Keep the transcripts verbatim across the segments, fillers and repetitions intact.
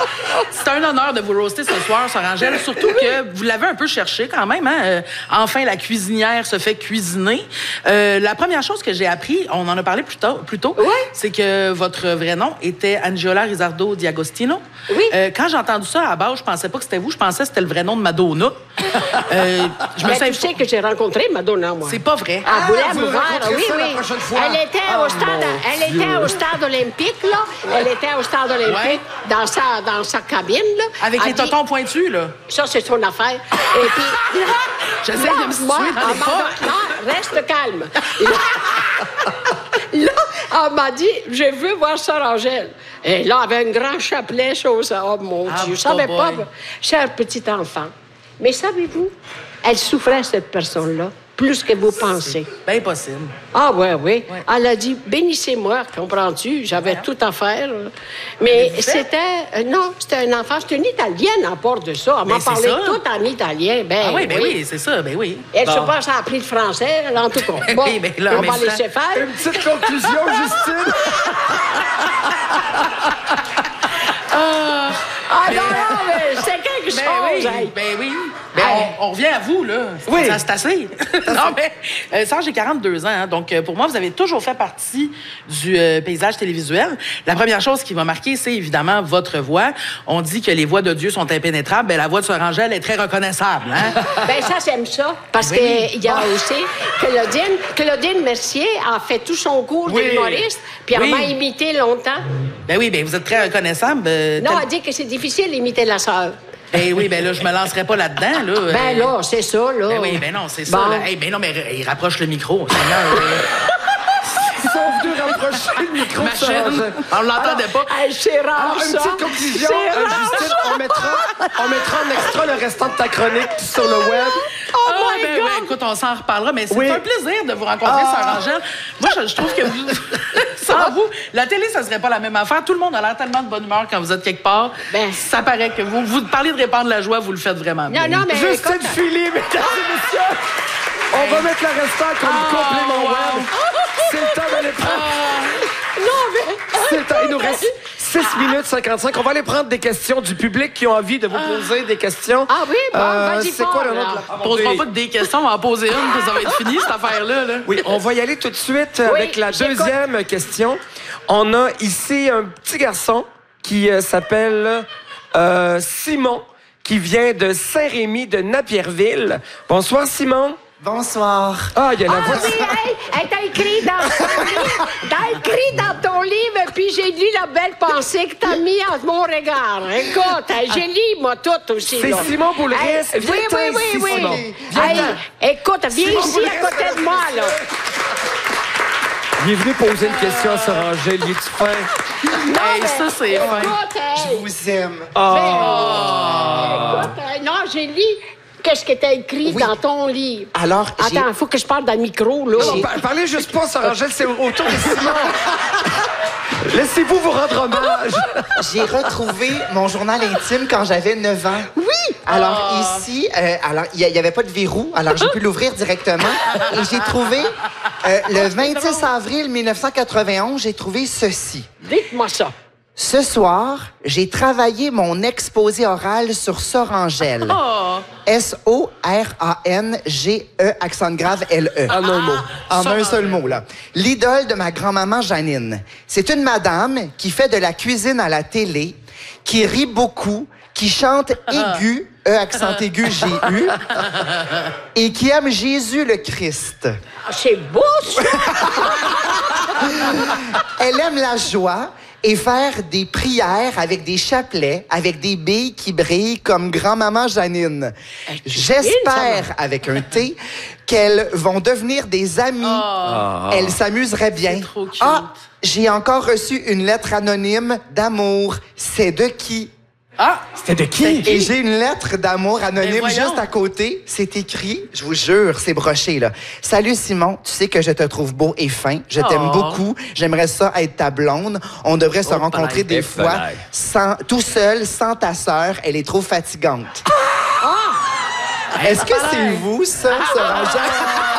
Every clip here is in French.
C'est un honneur de vous roaster ce soir, Sœur Angèle, surtout que vous l'avez un peu cherché quand même. Hein? Euh, enfin, la cuisinière se fait cuisiner. Euh, la première chose que j'ai appris, on en a parlé plus tôt, plus tôt ouais. c'est que votre vrai nom était Angiola Rizzardo Diagostino. Oui. Euh, quand j'ai entendu ça, à base, je pensais pas que c'était vous, je pensais que c'était le vrai nom de Madonna. Euh, je me Mais suis tu sais que j'ai rencontré Madonna, moi. C'est pas vrai. À vous Boulay-Bouvard, rencontrez oui, ça la oui. prochaine fois? Elle était Oh, au stade, mon elle Dieu. était au stade olympique, là. Elle était au stade olympique, Ouais. dans sa, dans sa cabine, là. Avec Elle les dit- totons pointus, là. Ça, c'est son affaire. Et puis... J'essaie Là, de me situer moi, dans les elle m'a- pas. Non, reste calme. Là, là, elle m'a dit, je veux voir Sœur Angèle. Et là, elle avait un grand chapelet, chose. Oh, mon Ah, Dieu, je savais boy. pas. Cher petit enfant. Mais savez-vous, elle souffrait, cette personne-là, plus que vous pensez. C'est bien possible. Ah, ouais, oui. Ouais. Elle a dit, bénissez-moi, comprends-tu? J'avais tout à faire. Mais vous faites? c'était... euh, non, c'était un enfant. C'était une Italienne à part de ça. Elle Ben, m'a c'est parlé ça. tout en italien. Ben, Ah oui, ben oui, c'est ça, ben oui. Elle, je Bon. sais pas, ça a appris le français, elle, en tout cas. Bon, Oui, ben là, on mais va ça- laisser faire. Une petite conclusion, Justine. Ah non, non, mais c'est quelque chose. Ben oui, hey. ben oui. Ben, Hey. on, on revient à vous, là. Oui. Ça, c'est assez. non, mais, euh, Serge, j'ai quarante-deux ans, hein, donc euh, pour moi, vous avez toujours fait partie du euh, paysage télévisuel. La première chose qui m'a marqué, c'est évidemment votre voix. On dit que les voix de Dieu sont impénétrables. Ben, la voix de Sœur Angèle est très reconnaissable, hein? Ben ça, j'aime ça. Parce Oui. qu'il y a aussi Claudine, Claudine Mercier a fait tout son cours Oui. d'humoriste, puis elle Oui. m'a imité longtemps. Ben oui, ben vous êtes très reconnaissable. euh, Non, tel- elle dit que c'est difficile d'imiter la sœur. Ben oui, ben là, je me lancerai pas là-dedans, là. euh, Ben là, c'est ça, là. Ben oui, ben non, c'est ça. Bon. Là. Hey, ben non, mais il rapproche le micro. Seigneur, euh, Ils sont venus rapprocher le micro de Sœur machine. Angèle. On l'entendait pas. Hey, c'est rare, Alors, une ça. petite conclusion, C'est euh, rare, Justine, ça. on mettra, on mettra en extra le restant de ta chronique sur le web. Oh Ah, my ben, God! ben, écoute, on s'en reparlera, mais c'est Oui. un plaisir de vous rencontrer, Ah. Sœur Angèle. Moi, je, je trouve que vous, sans vous, la télé, ça serait pas la même affaire. Tout le monde a l'air tellement de bonne humeur quand vous êtes quelque part. Ben. Ça paraît que vous, vous parlez de répandre la joie, vous le faites vraiment bien. Non, non, mais Justine écoute, Philly, mesdames et messieurs. On va mettre le restant comme Ah, complément wow. web. C'est le temps d'aller prendre... non, mais... C'est le temps. Il nous reste six minutes cinquante-cinq. On va aller prendre des questions du public qui ont envie de vous poser des questions. Ah oui, bon, vas-y C'est quoi fort, le nom là. de la... On posera pas que des questions, on va en poser une, puis ça va être fini, cette affaire-là. Là. Oui, on va y aller tout de suite avec la j'écoute. deuxième question. On a ici un petit garçon qui euh, s'appelle euh, Simon, qui vient de Saint-Rémy de Napierville. Bonsoir, Simon. Bonsoir. Ah, il y a la Ah voix. oui, hey, hey, t'as écrit dans ton livre, t'as écrit dans ton livre, puis j'ai lu la belle pensée que t'as mis à mon regard. Écoute, hey, j'ai lu, moi, tout aussi. C'est là. Simon Boulris. Hey, Viens oui, t'en oui, oui, ici, oui. Simon. Hey, Viens-t'en. écoute, viens Simon ici Boulris. à côté de moi, là. Il est venu poser une question à Sœur Angèle. Il est fin. Hey, ça, c'est fin. Écoute, hey, Je vous aime. écoute, hey, non, j'ai lu qu'est-ce que t'as écrit Oui. dans ton livre. Alors, j'ai- Attends, il faut que je parle dans le micro, là. Non, par- parlez juste pas, Sœur Angèle, c'est autour de Simon. Laissez-vous vous rendre hommage. J'ai retrouvé mon journal intime quand j'avais neuf ans. Oui! Alors ici, euh, alors il n'y avait pas de verrou, alors j'ai pu l'ouvrir directement. Et j'ai trouvé, euh, le vingt-six avril mille neuf cent quatre-vingt-onze, j'ai trouvé ceci. Dites-moi ça. Ce soir, j'ai travaillé mon exposé oral sur Sœur Angèle. Oh. S O R A N G E, accent grave L E. En un mot. En un seul mot, là. L'idole de ma grand-maman Janine. C'est une madame qui fait de la cuisine à la télé, qui rit beaucoup, qui chante aigu, E, accent aigu, G U, et qui aime Jésus le Christ. Ah, c'est beau, ça! Elle aime la joie et faire des prières avec des chapelets, avec des billes qui brillent comme grand-maman Janine. J'espère, avec un T, qu'elles vont devenir des amies. Elles s'amuseraient bien. C'est trop cute. Ah, j'ai encore reçu une lettre anonyme d'amour. C'est de qui? Ah! C'était de qui? Et j'ai une lettre d'amour anonyme Mais voyons. juste à côté. C'est écrit, je vous jure, c'est broché, là. Salut Simon, tu sais que je te trouve beau et fin. Je t'aime Oh. beaucoup. J'aimerais ça être ta blonde. On devrait se Oh, rencontrer palais, des fois palais. sans, tout seul, sans ta sœur. Elle est trop fatigante. Est-ce que c'est vous, ça, Sœur Angèle?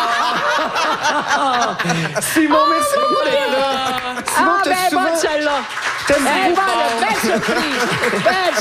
Simon, merci beaucoup d'être là. Simon, Ah, t'as ben souvent... bonne celle-là. T'aimes Eh beaucoup. ben, belle surprise. Belle